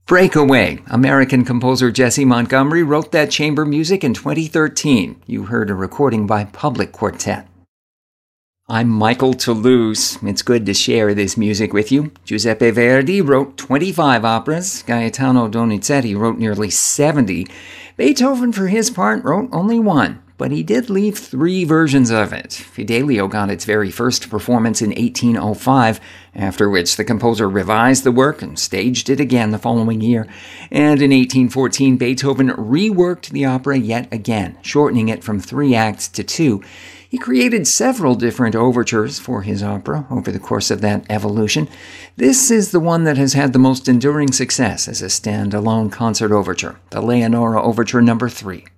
Breakaway. American composer Jesse Montgomery wrote that chamber music in 2013. You heard a recording by Public Quartet. I'm Michael Toulouse. It's good to share this music with you. Giuseppe Verdi wrote 25 operas. Gaetano Donizetti wrote nearly 70. Beethoven, for his part, wrote only one, but he did leave 3 versions of it. Fidelio got its very first performance in 1805, after which the composer revised the work and staged it again the following year. And in 1814, Beethoven reworked the opera yet again, shortening it from 3 acts to 2. He created several different overtures for his opera over the course of that evolution. This is the one that has had the most enduring success as a standalone concert overture, the Leonora Overture No. 3.